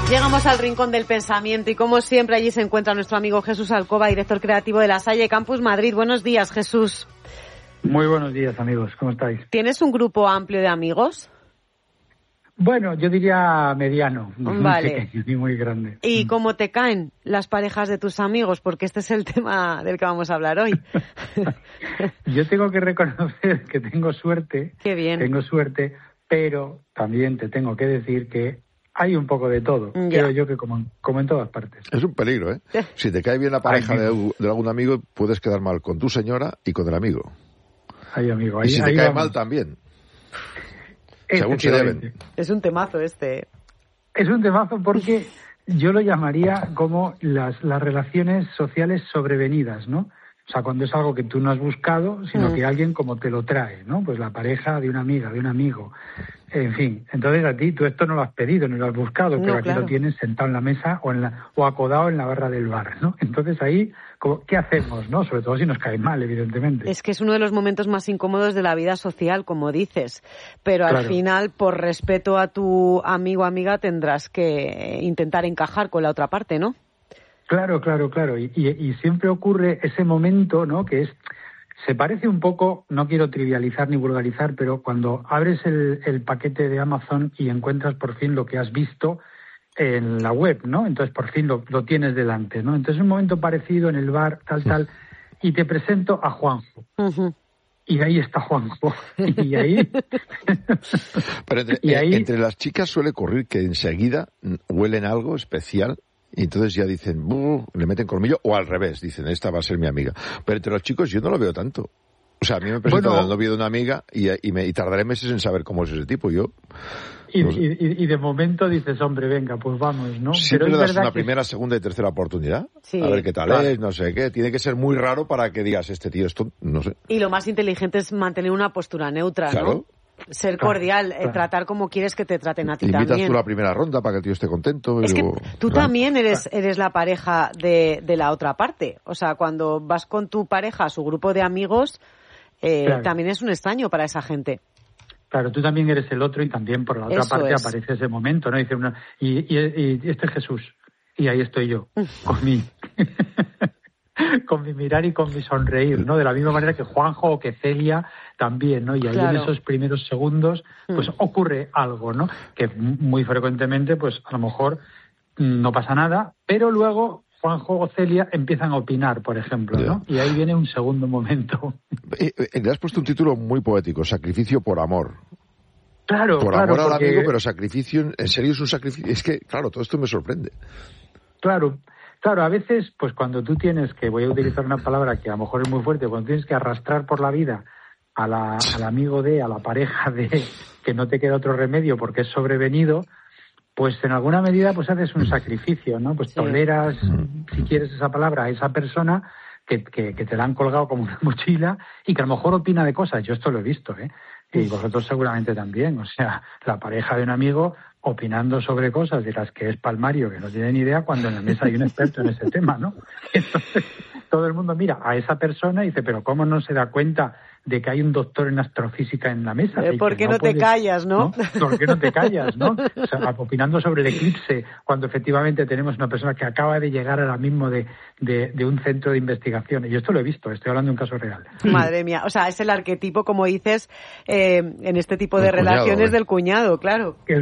Llegamos al rincón del pensamiento y como siempre allí se encuentra nuestro amigo Jesús Alcoba, director creativo de La Salle Campus Madrid. Buenos días, Jesús. Muy buenos días, amigos. ¿Cómo estáis? ¿Tienes un grupo amplio de amigos? Bueno, yo diría mediano, Vale. Muy pequeño y muy grande. ¿Y cómo te caen las parejas de tus amigos? Porque este es el tema del que vamos a hablar hoy. Yo tengo que reconocer que tengo suerte. Qué bien. Tengo suerte, pero también te tengo que decir que hay un poco de todo. Ya. Creo yo que como en todas partes. Es un peligro, ¿eh? Si te cae bien la pareja de algún amigo, puedes quedar mal con tu señora y con el amigo. Ay, amigo, Y si te cae vamos. mal también. Según se deben. Es un temazo este. Es un temazo porque yo lo llamaría como las relaciones sociales sobrevenidas, ¿no? O sea, cuando es algo que tú no has buscado, sino que alguien como te lo trae, ¿no? Pues la pareja de una amiga, de un amigo, en fin. Entonces a ti, tú esto no lo has pedido, ni lo has buscado, pero aquí claro. lo tienes sentado en la mesa o acodado en la barra del bar, ¿no? Entonces ahí, ¿qué hacemos, no? Sobre todo si nos cae mal, evidentemente. Es que es uno de los momentos más incómodos de la vida social, como dices. Pero al final, por respeto a tu amigo o amiga, tendrás que intentar encajar con la otra parte, ¿no? Claro. Y siempre ocurre ese momento, ¿no? Que se parece un poco, no quiero trivializar ni vulgarizar, pero cuando abres el paquete de Amazon y encuentras por fin lo que has visto en la web, ¿no? Entonces por fin lo tienes delante, ¿no? Entonces un momento parecido en el bar, tal, y te presento a Juanjo. Uh-huh. Y ahí está Juanjo. Y ahí... Pero entre las chicas suele ocurrir que enseguida huelen algo especial. Y entonces ya dicen, le meten colmillo, o al revés, dicen, esta va a ser mi amiga. Pero entre los chicos yo no lo veo tanto. O sea, a mí me presentan al novio de una amiga y tardaré meses en saber cómo es ese tipo. Yo no sé. Y de momento dices, hombre, venga, pues vamos, ¿no? Siempre pero le das una primera, segunda y tercera oportunidad. Sí, a ver qué tal es, no sé qué. Tiene que ser muy raro para que digas, este tío, esto, no sé. Y lo más inteligente es mantener una postura neutra, claro. ¿no? Ser cordial, tratar como quieres que te traten a ti Invitas también. Tú la primera ronda para que el tío esté contento. Es que tú también eres la pareja de la otra parte. O sea, cuando vas con tu pareja a su grupo de amigos, también es un extraño para esa gente. Claro, tú también eres el otro y también por la otra parte aparece ese momento, ¿no? Dice y este es Jesús. Y ahí estoy yo, con mi mirar y con mi sonreír, ¿no? De la misma manera que Juanjo o que Celia también, ¿no? Y ahí en esos primeros segundos, pues ocurre algo, ¿no? Que muy frecuentemente, pues a lo mejor no pasa nada, pero luego Juanjo o Celia empiezan a opinar, por ejemplo, ¿no? Y ahí viene un segundo momento. Le has puesto un título muy poético, Sacrificio por amor. Claro, por claro. Por amor al amigo, pero sacrificio, en serio es un sacrificio. Es que, claro, todo esto me sorprende. Claro, a veces, pues cuando tú tienes que, voy a utilizar una palabra que a lo mejor es muy fuerte, cuando tienes que arrastrar por la vida al amigo a la pareja de, que no te queda otro remedio porque es sobrevenido, pues en alguna medida pues haces un sacrificio, ¿no? Pues toleras, si quieres esa palabra, a esa persona que te la han colgado como una mochila y que a lo mejor opina de cosas. Yo esto lo he visto, ¿eh? Y vosotros seguramente también. O sea, la pareja de un amigo opinando sobre cosas de las que es palmario, que no tiene ni idea, cuando en la mesa hay un experto en ese tema, ¿no? Entonces, todo el mundo mira a esa persona y dice, pero ¿cómo no se da cuenta de que hay un doctor en astrofísica en la mesa? ¿Por qué no te callas, no? ¿Por qué no te callas, no? O sea, opinando sobre el eclipse, cuando efectivamente tenemos una persona que acaba de llegar ahora mismo de un centro de investigación. Y esto lo he visto, estoy hablando de un caso real. Madre mía, o sea, es el arquetipo, como dices, en este tipo de relaciones del cuñado, claro. El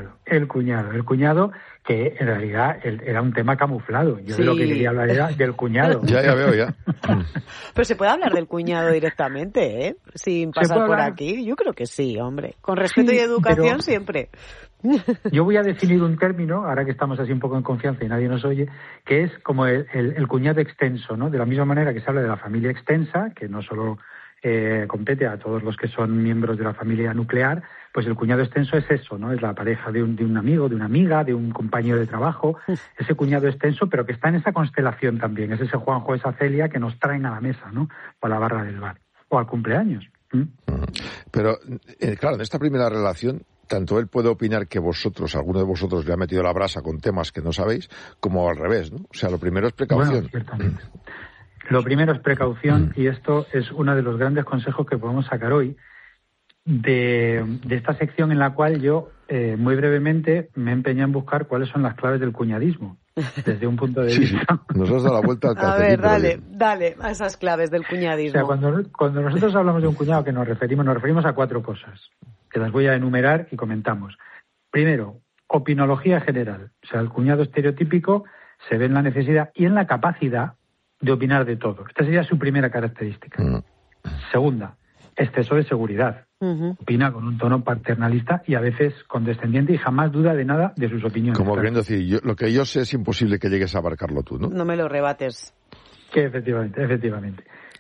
cuñado que en realidad era un tema camuflado. Yo de lo que quería hablar era del cuñado. Ya veo, ya. Pero se puede hablar del cuñado directamente, ¿eh? Sin pasar por aquí. Yo creo que sí, hombre. Con respeto y educación siempre. Yo voy a definir un término, ahora que estamos así un poco en confianza y nadie nos oye, que es como el cuñado extenso, ¿no? De la misma manera que se habla de la familia extensa, que no solo compete a todos los que son miembros de la familia nuclear, pues el cuñado extenso es eso, ¿no? Es la pareja de un amigo, de una amiga, de un compañero de trabajo, ese cuñado extenso, pero que está en esa constelación también, es ese Juanjo, esa Celia que nos traen a la mesa, ¿no? O a la barra del bar, o al cumpleaños. Pero, claro, en esta primera relación, tanto él puede opinar que alguno de vosotros le ha metido la brasa con temas que no sabéis, como al revés, ¿no? O sea, lo primero es precaución. Bueno, ciertamente. Lo primero es precaución y esto es uno de los grandes consejos que podemos sacar hoy. de esta sección en la cual yo, muy brevemente, me empeñé en buscar cuáles son las claves del cuñadismo, desde un punto de vista... Sí. Nos has dado la vuelta al calcetín. A ver, dale a esas claves del cuñadismo. O sea, cuando nosotros hablamos de un cuñado, que nos referimos a 4 cosas, que las voy a enumerar y comentamos. Primero, opinología general. O sea, el cuñado estereotípico se ve en la necesidad y en la capacidad de opinar de todo. Esta sería su primera característica. Segunda, exceso de seguridad. Opina con un tono paternalista y a veces condescendiente y jamás duda de nada de sus opiniones. Como queriendo decir, lo que yo sé es imposible que llegues a abarcarlo tú, ¿no? No me lo rebates. Que efectivamente.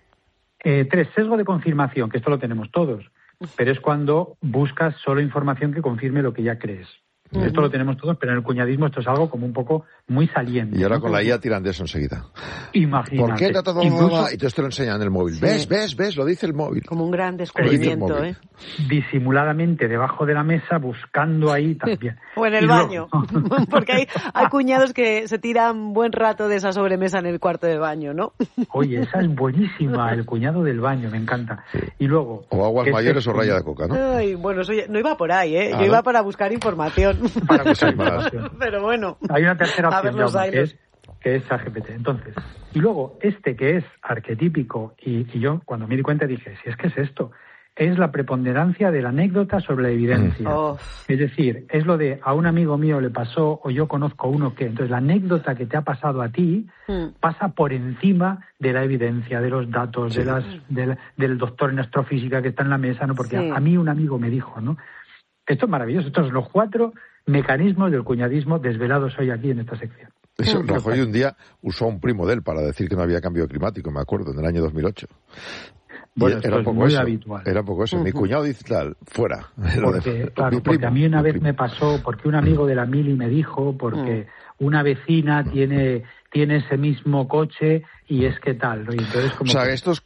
3, sesgo de confirmación, que esto lo tenemos todos, pero es cuando buscas solo información que confirme lo que ya crees. Esto lo tenemos todos, pero en el cuñadismo esto es algo como un poco muy saliente. Y ahora con la IA tiran de eso enseguida. Imagínate. ¿Por qué todo incluso... Y te lo enseñan en el móvil. Sí. ¿Ves? Lo dice el móvil. Como un gran descubrimiento, Disimuladamente debajo de la mesa, buscando ahí también. O en el baño. Porque hay cuñados que se tiran buen rato de esa sobremesa en el cuarto de baño, ¿no? Oye, esa es buenísima, el cuñado del baño, me encanta. Sí. Y luego... O aguas mayores o raya de coca, ¿no? Ay, bueno, eso no iba por ahí, ¿eh? Yo iba para buscar información. Para buscar información. Pero bueno. Hay una tercera opción, que es ChatGPT. Entonces, y luego que es arquetípico, y yo cuando me di cuenta dije, si es que es esto, es la preponderancia de la anécdota sobre la evidencia. Es decir, es lo de a un amigo mío le pasó o yo conozco uno que. Entonces, la anécdota que te ha pasado a ti pasa por encima de la evidencia, de los datos, del doctor en astrofísica que está en la mesa, ¿no? Porque a mí un amigo me dijo, ¿no? Esto es maravilloso. Estos son los 4 mecanismos del cuñadismo desvelados hoy aquí en esta sección. Eso, Rajoy un día usó a un primo de él para decir que no había cambio climático, me acuerdo, en el año 2008. Bueno, era un poco muy habitual. Era poco eso. Mi cuñado dice tal, fuera. Porque a mí una vez me pasó, porque un amigo de la mili me dijo, porque una vecina tiene ese mismo coche y es que tal, ¿no? Y entonces como o sea, estos